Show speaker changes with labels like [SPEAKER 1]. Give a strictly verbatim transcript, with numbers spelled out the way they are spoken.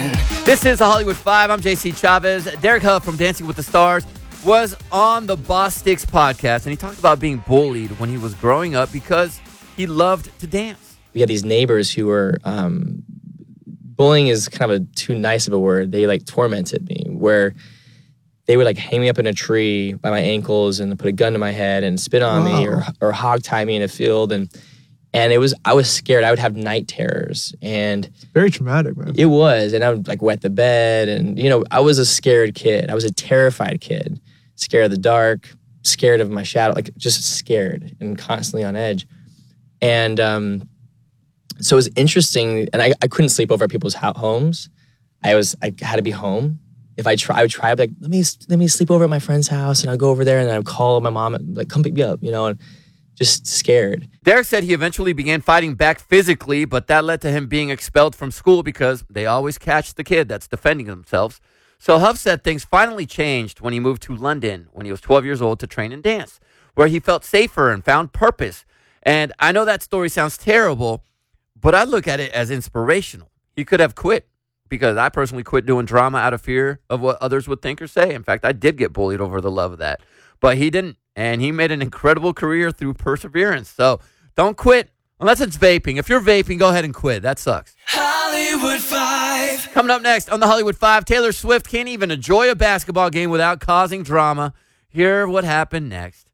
[SPEAKER 1] This is the Hollywood Five. I'm J C Chavez. Derek Huff from Dancing with the Stars was on the Boss Sticks podcast, and he talked about being bullied when he was growing up because he loved to dance.
[SPEAKER 2] We had these neighbors who were, um, bullying is kind of a too nice of a word. They like tormented me, where they would like hang me up in a tree by my ankles and put a gun to my head and spit on
[SPEAKER 3] Wow.
[SPEAKER 2] me or or hog tie me in a field. And and it was, I was scared. I would have night terrors. And
[SPEAKER 3] Very traumatic, man.
[SPEAKER 2] it was, and I would like wet the bed. And, you know, I was a scared kid. I was a terrified kid, scared of the dark, scared of my shadow, like just scared and constantly on edge. And um, so it was interesting. And I, I couldn't sleep over at people's ho- homes. I was, I had to be home. If I try, I would try, I'd be like, let me, let me sleep over at my friend's house. And I'd go over there and then I'd call my mom, and like, come pick me up, you know, and just scared.
[SPEAKER 1] Derek said he eventually began fighting back physically, but that led to him being expelled from school because they always catch the kid that's defending themselves. So Huff said things finally changed when he moved to London when he was twelve years old to train and dance, where he felt safer and found purpose. And I know that story sounds terrible, but I look at it as inspirational. He could have quit, because I personally quit doing drama out of fear of what others would think or say. In fact, I did get bullied over the love of that, but he didn't. And he made an incredible career through perseverance. So don't quit unless it's vaping. If you're vaping, go ahead and quit. That sucks.
[SPEAKER 4] Hollywood Five.
[SPEAKER 1] Coming up next on the Hollywood Five, Taylor Swift can't even enjoy a basketball game without causing drama. Hear what happened next.